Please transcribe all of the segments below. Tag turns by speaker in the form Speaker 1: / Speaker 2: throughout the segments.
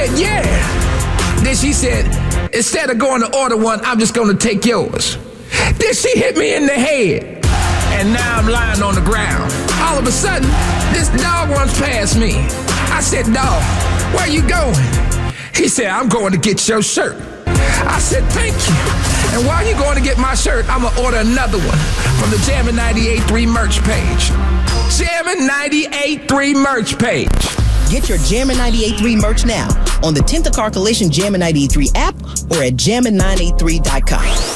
Speaker 1: said, yeah. Then she said, instead of going to order one, I'm just going to take yours. Then she hit me in the head. And now I'm lying on the ground. All of a sudden, this dog runs past me. I said, dog, where you going? He said, I'm going to get your shirt. I said, thank you. And while you're going to get my shirt, I'm going to order another one from the Jammin' 98.3 merch page. Jammin' 98.3 merch page.
Speaker 2: Get your Jammin' 98.3 merch now on the Tenta Car Collision Jammin' 98.3 app or at jammin983.com.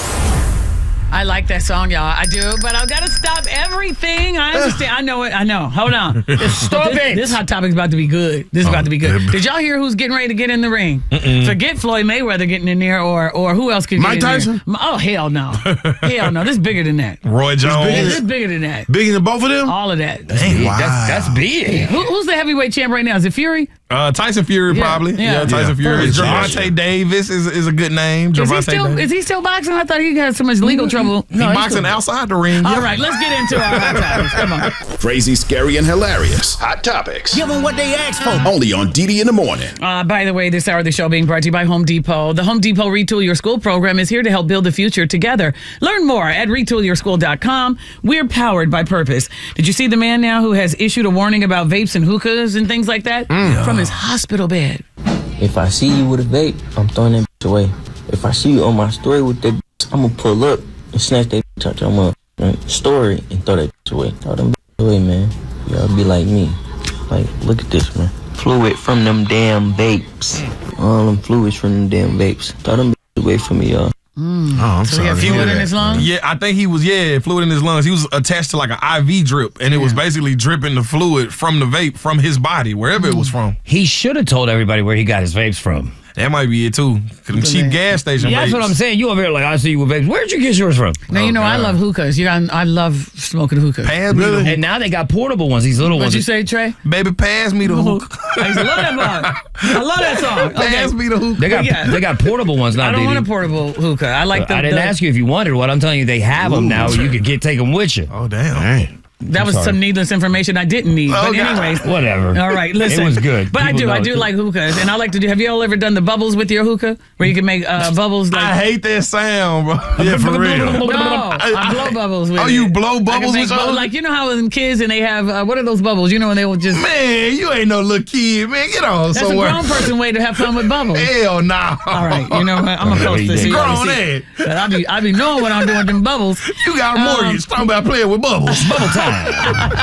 Speaker 3: I like that song, y'all. I do, but I've got to stop everything. I understand. I know it. I know. Hold on.
Speaker 4: Stop it.
Speaker 3: This Hot Topic's about to be good. This is about to be good. Did y'all hear who's getting ready to get in the ring? Forget Floyd Mayweather getting in there, or who else could get
Speaker 4: Mike
Speaker 3: in
Speaker 4: Tyson?
Speaker 3: there? Oh, hell no. Hell no. This is bigger than that.
Speaker 5: Roy Jones.
Speaker 3: This is bigger than that.
Speaker 4: Bigger than both of them?
Speaker 3: All of that.
Speaker 4: Dang, wow.
Speaker 5: That's big.
Speaker 3: Who's the heavyweight champ right now? Is it Fury?
Speaker 5: Tyson Fury, probably.
Speaker 3: Yeah.
Speaker 5: Tyson Fury.
Speaker 4: Probably.
Speaker 5: Gervonta Davis is a good name.
Speaker 3: Is he still boxing? I thought he had so much legal trouble.
Speaker 5: He boxing outside the ring.
Speaker 3: All right, let's get into our Hot Topics. Come on.
Speaker 6: Crazy, scary, and hilarious. Hot Topics.
Speaker 2: Give them what they asked for.
Speaker 6: Only on DD in the Morning.
Speaker 3: By the way, this hour of the show being brought to you by Home Depot. The Home Depot Retool Your School program is here to help build the future together. Learn more at retoolyourschool.com. We're powered by purpose. Did you see the man now who has issued a warning about vapes and hookahs and things like that? From his hospital bed.
Speaker 7: If I see you with a vape, I'm throwing that bitch away. If I see you on my story with that bitch, I'm gonna pull up and snatch that bitch out your mouth. Story and throw that bitch away. Throw them bitch away, man. Y'all be like me. Like, look at this, man. Fluid from them damn vapes. All them fluids from them damn vapes. Throw them bitch away from me, y'all.
Speaker 4: Oh, I'm
Speaker 3: So
Speaker 4: sorry.
Speaker 3: he had fluid in his lungs?
Speaker 5: Yeah, I think he was, fluid in his lungs. He was attached to like an IV drip, and it was basically dripping the fluid from the vape from his body, wherever it was from.
Speaker 8: He should have told everybody where he got his vapes from.
Speaker 5: That might be it, too. Them cheap gas station
Speaker 8: Yeah, that's
Speaker 5: vapes.
Speaker 8: what I'm saying. You over here like, I see you with vapes. Where'd you get yours from?
Speaker 3: Now, you know, I love hookahs. I love smoking hookahs.
Speaker 5: Pass me the hook.
Speaker 8: And now they got portable ones, these little
Speaker 3: What'd
Speaker 8: ones.
Speaker 3: you say, Trey?
Speaker 5: Baby, pass me the hook.
Speaker 3: I used to love that song. I love that song.
Speaker 5: Pass me the hook.
Speaker 8: They got portable ones now,
Speaker 3: I don't
Speaker 8: Didi.
Speaker 3: want a portable hookah. I like
Speaker 8: I didn't ask you if you wanted one. I'm telling you, they have them now. You could take them with you.
Speaker 5: Oh, damn.
Speaker 4: Dang.
Speaker 3: That was some needless information I didn't need. But anyways.
Speaker 8: Whatever.
Speaker 3: All right, listen.
Speaker 8: It was good.
Speaker 3: But
Speaker 8: People
Speaker 3: I do like hookahs. And I like to do, have you all ever done the bubbles with your hookah? Where you can make bubbles like.
Speaker 5: I hate that sound, bro.
Speaker 4: Yeah, for real.
Speaker 3: No, I blow bubbles with it.
Speaker 5: Oh, you blow
Speaker 3: I can
Speaker 5: bubbles
Speaker 3: make
Speaker 5: with your
Speaker 3: like, you know how in kids and they have, what are those bubbles? You know when they will just.
Speaker 5: Man, you ain't no little kid, man. Get on
Speaker 3: That's
Speaker 5: somewhere.
Speaker 3: a grown person way to have fun with bubbles.
Speaker 5: Hell no.
Speaker 3: All right, you know what? I'm going to post this. So
Speaker 5: Grown ass.
Speaker 3: I be knowing what I'm doing with them bubbles.
Speaker 5: You got a mortgage. Talking about playing with bubbles.
Speaker 8: Bubble time.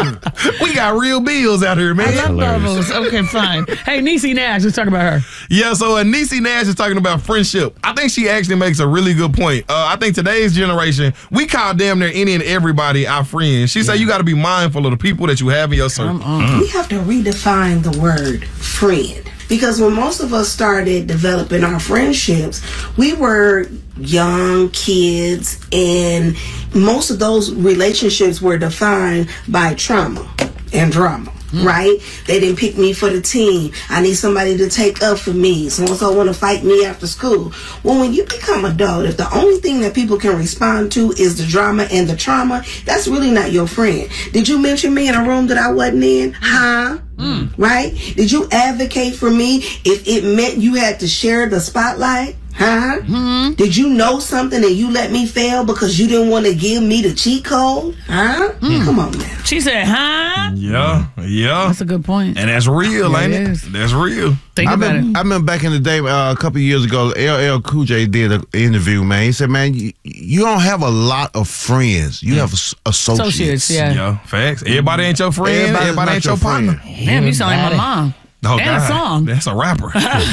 Speaker 5: We got real bills out here, man.
Speaker 3: I love bubbles. Okay, fine. Hey, Niecy Nash, let's talk about her.
Speaker 5: Yeah, so Niecy Nash is talking about friendship. I think she actually makes a really good point. I think today's generation, we call damn near any and everybody our friends. She said you got to be mindful of the people that you have in your circle.
Speaker 9: We have to redefine the word friend. Because when most of us started developing our friendships, we were young kids, and most of those relationships were defined by trauma and drama. Right? They didn't pick me for the team. I need somebody to take up for me. So-and-so want to fight me after school. Well, when you become adult, if the only thing that people can respond to is the drama and the trauma, that's really not your friend. Did you mention me in a room that I wasn't in? Huh? Right? Did you advocate for me if it meant you had to share the spotlight? Huh? Did you know something and you let me fail because you didn't want to give me the cheat code? Huh? Come on now.
Speaker 3: She said, huh?
Speaker 5: Yeah.
Speaker 3: That's a good point.
Speaker 5: And that's real,
Speaker 3: Yeah,
Speaker 5: ain't
Speaker 3: it
Speaker 5: it?
Speaker 3: is.
Speaker 5: That's real.
Speaker 3: Think about it.
Speaker 4: I remember back in the day, a couple of years ago, LL Cool J did an interview, man. He said, man, you don't have a lot of friends. You have associates.
Speaker 3: Yeah.
Speaker 5: Yeah, facts. Everybody ain't your friend.
Speaker 4: Everybody's
Speaker 5: Everybody
Speaker 4: not
Speaker 5: ain't
Speaker 4: your
Speaker 5: your partner.
Speaker 4: friend.
Speaker 3: Damn, you sound like my mom.
Speaker 5: Oh,
Speaker 3: And a song.
Speaker 5: That's a rapper.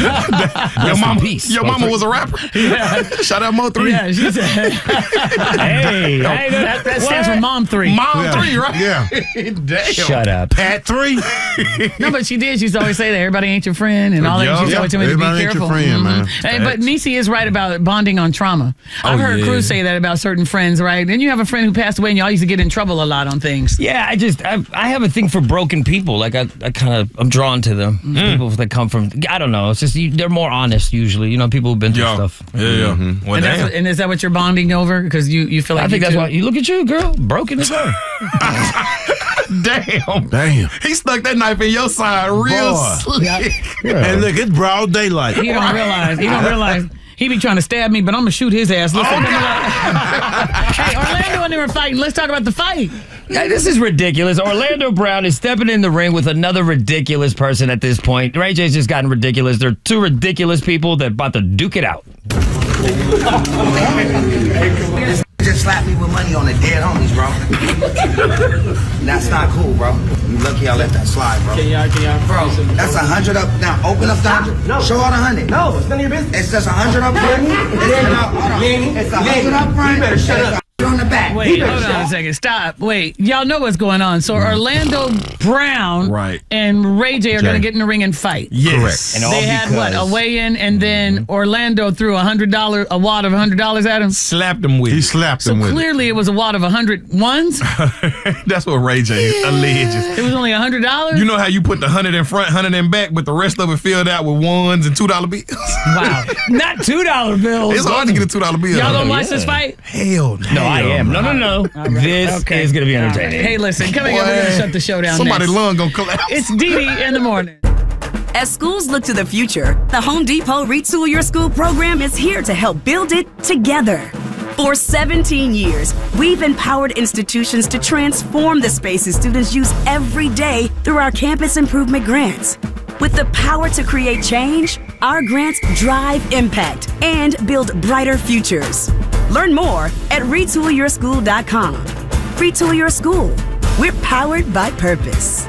Speaker 5: Your mama was a rapper.
Speaker 3: Yeah.
Speaker 5: Shout out Mo3.
Speaker 3: Yeah, she said.
Speaker 8: Hey,
Speaker 3: that stands for Mom 3.
Speaker 5: Mom 3, right?
Speaker 4: Yeah.
Speaker 5: Damn.
Speaker 8: Shut up.
Speaker 4: Pat 3.
Speaker 3: No, but she did. She used to always say that everybody ain't your friend and all that. She used to always tell me to be
Speaker 4: Everybody ain't
Speaker 3: careful.
Speaker 4: your friend, man.
Speaker 3: Hey, but Niecy is right about bonding on trauma. I've heard
Speaker 5: yeah.
Speaker 3: Cruz say that about certain friends, right? And you have a friend who passed away and y'all used to get in trouble a lot on things.
Speaker 8: Yeah, I have a thing for broken people. Like I'm drawn to them. People that come from, I don't know. It's just they're more honest usually. You know, people who've been through stuff.
Speaker 5: Yeah. Well,
Speaker 3: And,
Speaker 5: damn.
Speaker 3: and is that what you're bonding over? Because you feel like
Speaker 8: I think
Speaker 3: you
Speaker 8: that's
Speaker 3: two-
Speaker 8: why you look at you, girl, broken as hell.
Speaker 5: Damn. He stuck that knife in your side real slick.
Speaker 4: Yeah. And look, it's broad daylight.
Speaker 3: He don't realize. He be trying to stab me, but I'm going to shoot his ass. Listen, hey, Orlando and they were fighting. Let's talk about the fight.
Speaker 8: Yeah, this is ridiculous. Orlando Brown is stepping in the ring with another ridiculous person at this point. Ray J's just gotten ridiculous. They're two ridiculous people that about to duke it out.
Speaker 10: Just slapped me with money on the dead homies, bro. That's not cool, bro. You lucky I let that slide, bro. Can y'all, bro, that's 100 up. Now, open up the 100. No. Show all the 100. No, it's none of your business. It's just 100 up front. It's 100 up front. You better shut up. On the back.
Speaker 3: Wait, hold on a second. Stop. Wait, y'all know what's going on. So Orlando Brown and Ray J are going to get in the ring and fight.
Speaker 5: Yes. Correct.
Speaker 3: And they had what, a weigh-in, and then Orlando threw a wad of $100 at him.
Speaker 5: Slapped him with.
Speaker 4: He slapped him with.
Speaker 3: So clearly it was a wad of 100 ones.
Speaker 5: That's what Ray J alleges.
Speaker 3: It was only $100.
Speaker 5: You know how you put the 100 in front, 100 in back, but the rest of it filled out with ones and $2 bills.
Speaker 3: Wow, not $2 bills.
Speaker 5: It's hard to get a $2 bill.
Speaker 3: Y'all gonna watch this fight?
Speaker 5: Hell no.
Speaker 8: No, I am. No. Right. This is going to be entertaining.
Speaker 3: Hey, listen, come here. We're going to shut the show down.
Speaker 5: Somebody's lung going to collapse.
Speaker 3: It's Dee in the morning.
Speaker 11: As schools look to the future, the Home Depot Retool Your School program is here to help build it together. For 17 years, we've empowered institutions to transform the spaces students use every day through our campus improvement grants. With the power to create change, our grants drive impact and build brighter futures. Learn more at retoolyourschool.com. Retool Your School. We're powered by purpose.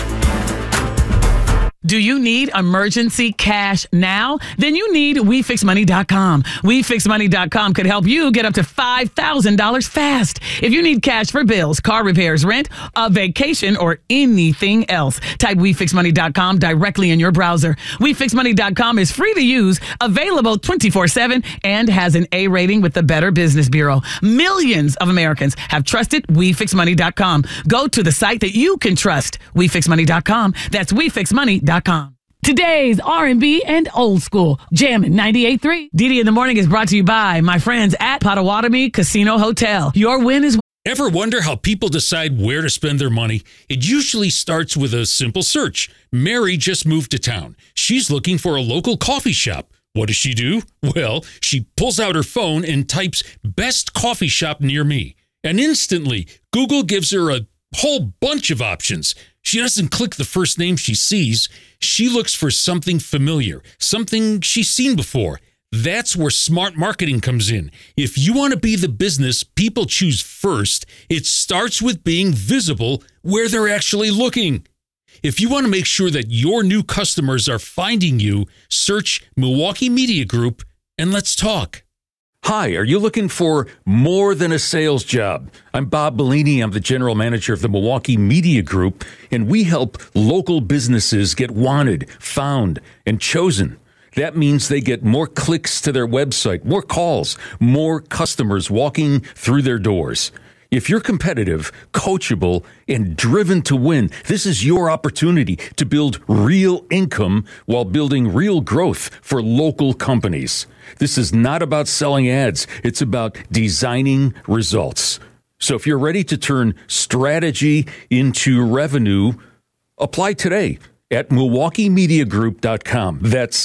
Speaker 3: Do you need emergency cash now? Then you need WeFixMoney.com. WeFixMoney.com could help you get up to $5,000 fast. If you need cash for bills, car repairs, rent, a vacation, or anything else, type WeFixMoney.com directly in your browser. WeFixMoney.com is free to use, available 24/7, and has an A rating with the Better Business Bureau. Millions of Americans have trusted WeFixMoney.com. Go to the site that you can trust. WeFixMoney.com. That's WeFixMoney.com. Today's R&B and old school Jammin' 98.3. Dee in the morning is brought to you by my friends at Potawatomi Casino Hotel. Your win is.
Speaker 12: Ever wonder how people decide where to spend their money? It usually starts with a simple search. Mary just moved to town. She's looking for a local coffee shop. What does she do? Well, she pulls out her phone and types best coffee shop near me. And instantly, Google gives her a whole bunch of options. She doesn't click the first name she sees. She looks for something familiar, something she's seen before. That's where smart marketing comes in. If you want to be the business people choose first, it starts with being visible where they're actually looking. If you want to make sure that your new customers are finding you, search Milwaukee Media Group and let's talk. Hi, are you looking for more than a sales job? I'm Bob Bellini. I'm the general manager of the Milwaukee Media Group, and we help local businesses get wanted, found, and chosen. That means they get more clicks to their website, more calls, more customers walking through their doors. If you're competitive, coachable, and driven to win, this is your opportunity to build real income while building real growth for local companies. This is not about selling ads. It's about designing results. So if you're ready to turn strategy into revenue, apply today at MilwaukeeMediaGroup.com. That's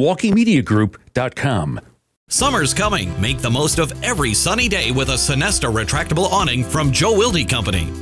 Speaker 12: MilwaukeeMediaGroup.com.
Speaker 13: Summer's coming. Make the most of every sunny day with a Sonesta retractable awning from Joe Wilde Company.